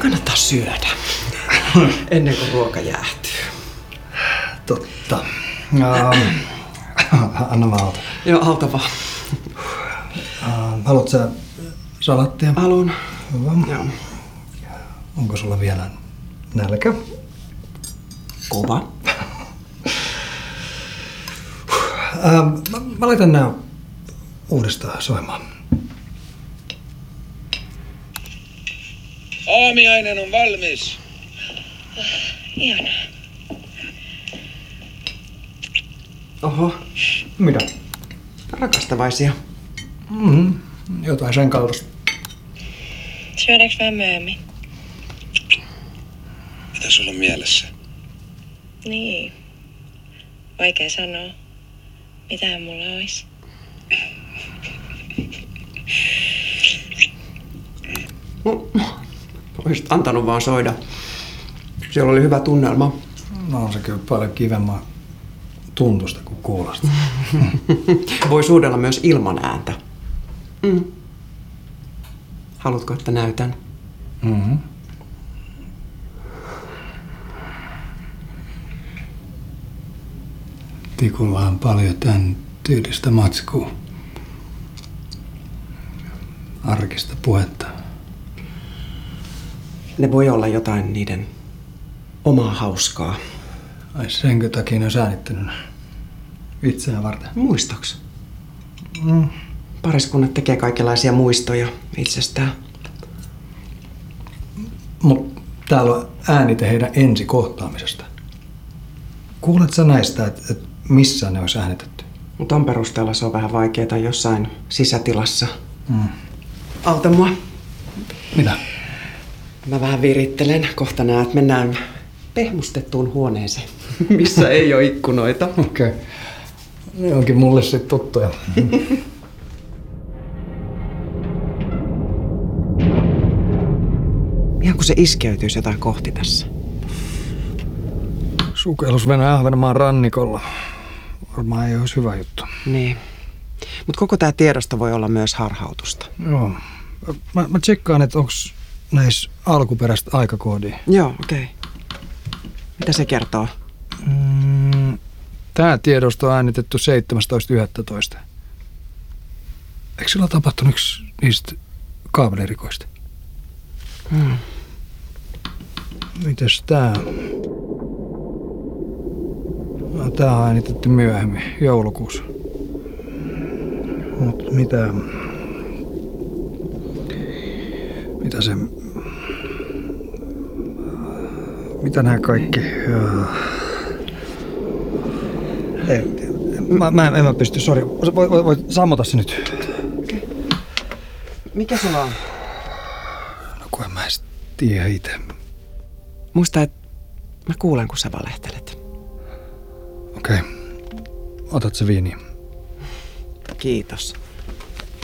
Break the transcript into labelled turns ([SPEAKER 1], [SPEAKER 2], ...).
[SPEAKER 1] Kannattaa syödä ennen kuin ruoka jäähtyy.
[SPEAKER 2] Totta. Anna mä auta.
[SPEAKER 1] Joo, auta vaan.
[SPEAKER 2] Haluatko sä salattia?
[SPEAKER 1] Haluan.
[SPEAKER 2] Hyvä.
[SPEAKER 1] Joo.
[SPEAKER 2] Onko sulla vielä nälkä?
[SPEAKER 1] Kova.
[SPEAKER 2] Mä laitan nää uudestaan soimaan.
[SPEAKER 3] Aamiainen on valmis.
[SPEAKER 4] Ihanaa.
[SPEAKER 1] Oho,
[SPEAKER 2] Mitä?
[SPEAKER 1] rakastavaisia.
[SPEAKER 2] Jotain sen kaltaista.
[SPEAKER 4] Syödäänkö vähän myöhemmin?
[SPEAKER 3] Mitä sulla on mielessä?
[SPEAKER 4] Niin. Vaikea sanoa. Mitähän mulla olisi?
[SPEAKER 1] Olisit antanut vaan soida. Siellä oli hyvä tunnelma.
[SPEAKER 2] No on se kyllä paljon kivemmaa tuntusta kuin kuulosta.
[SPEAKER 1] Voi suudella myös ilman ääntä. Haluatko, että näytän?
[SPEAKER 2] Mm-hmm. Tikulla on paljon tämän tyylistä matskua. Arkista puhetta.
[SPEAKER 1] Ne voi olla jotain niiden omaa hauskaa.
[SPEAKER 2] Ai senkö takia ne on äänittänyt itseään varten?
[SPEAKER 1] Muistoks? Pariskunnat tekee kaikenlaisia muistoja itsestään.
[SPEAKER 2] Mut täällä on äänite heidän ensikohtaamisesta. Kuulet sä näistä, että missä ne olisi äänitetty?
[SPEAKER 1] Mutta ton perusteella se on vähän vaikeaa jossain sisätilassa. Auta mua.
[SPEAKER 2] Mitä?
[SPEAKER 1] Mä vähän virittelen. Kohta näet, mennään pehmustettuun huoneeseen, missä ei ole ikkunoita.
[SPEAKER 2] Okei. Ne onkin mulle sit tuttuja.
[SPEAKER 1] Ihan kun se iskeytyisi jotain kohti tässä.
[SPEAKER 2] Sukellus Venäjän Ahvenanmaan rannikolla. Varmaan ei olisi hyvä juttu.
[SPEAKER 1] Niin. Mutta koko tää tiedosto voi olla myös harhautusta.
[SPEAKER 2] Joo. Mä tsekkaan, että onko näissä alkuperäistä aikakoodia.
[SPEAKER 1] Joo, okei. Mitä se kertoo?
[SPEAKER 2] Tää tiedosto on äänitetty 17.11. Eikö sillä tapahtunut yksi niistä kaapelirikoista? Mites tää? No, tää on äänitetty myöhemmin, joulukuussa. Mut mitä nää kaikki? En mä pysty, sori. Voit sammota se nyt.
[SPEAKER 1] Okay. Mikä sulla on?
[SPEAKER 2] No kun en mä edes tiedä ite.
[SPEAKER 1] Muista, että mä kuulen, kun sä valehtelet.
[SPEAKER 2] Okei. Otat se viiniä.
[SPEAKER 1] Kiitos.